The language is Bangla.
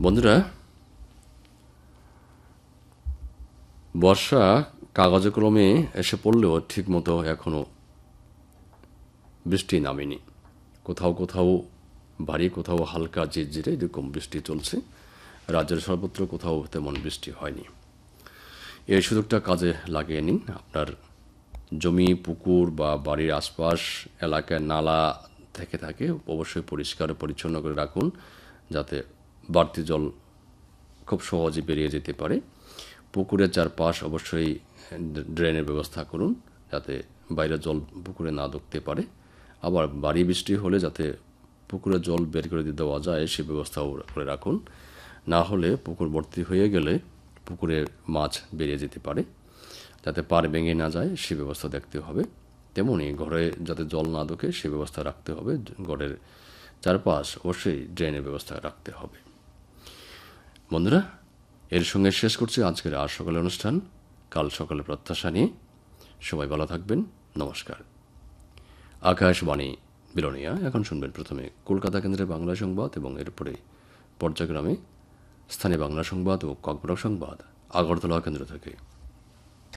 বন্ধুরা, বর্ষা কাগজে কলমে এসে পড়লেও ঠিকমতো এখনো বৃষ্টি নামেনি। কোথাও কোথাও ভারী, কোথাও হালকা ঝিরঝিরে এরকম বৃষ্টি চলছে। রাজ্যের সর্বত্র কোথাও তেমন বৃষ্টি হয়নি। এই সুযোগটা কাজে লাগিয়ে নিন। আপনার জমি, পুকুর বা বাড়ির আশপাশ এলাকায় নালা থেকে থাকে অবশ্যই পরিষ্কার পরিচ্ছন্ন করে রাখুন, যাতে বাড়তি জল খুব সহজে বেরিয়ে যেতে পারে। পুকুরের চারপাশ অবশ্যই ড্রেনের ব্যবস্থা করুন, যাতে বাইরে জল পুকুরে না ঢুকতে পারে। আবার ভারী বৃষ্টি হলে যাতে পুকুরে জল বের করে দিয়ে দেওয়া যায় সে ব্যবস্থাও করে রাখুন। না হলে পুকুর ভর্তি হয়ে গেলে পুকুরে মাছ বেরিয়ে যেতে পারে, যাতে পাড় ভেঙে না যায় সে ব্যবস্থা দেখতে হবে। তেমনি ঘরে যাতে জল না ঢোকে সে ব্যবস্থা রাখতে হবে। ঘরের চারপাশ অবশ্যই ড্রেনের ব্যবস্থা রাখতে হবে। বন্ধুরা, এর সঙ্গে শেষ করছি আজকের আজ সকালের অনুষ্ঠান। কাল সকালে প্রত্যাশা নিয়ে সবাই ভালো থাকবেন। নমস্কার। আকাশবাণী বিলোনিয়া। এখন শুনবেন প্রথমে কলকাতা কেন্দ্রের বাংলা সংবাদ এবং এরপরে পর্যায়ক্রমে স্থানীয় বাংলা সংবাদ ও ককবরক সংবাদ আগরতলা কেন্দ্র থেকে।